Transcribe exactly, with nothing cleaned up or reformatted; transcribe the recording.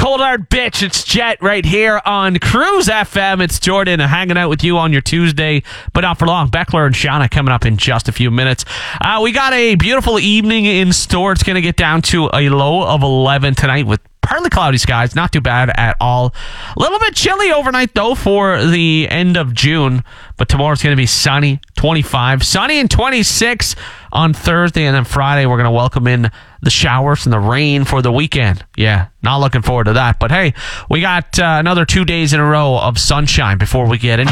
cold hard bitch. It's Jet right here on Cruise F M. It's Jordan hanging out with you on your Tuesday, but not for long. Beckler and Shauna coming up in just a few minutes. Uh, we got a beautiful evening in store. It's going to get down to a low of eleven tonight with partly cloudy skies. Not too bad at all. A little bit chilly overnight, though, for the end of June. But tomorrow's going to be sunny, twenty-five. Sunny and twenty-six on Thursday. And then Friday, we're going to welcome in the showers and the rain for the weekend. Yeah, not looking forward to that. But hey, we got uh, another two days in a row of sunshine before we get in.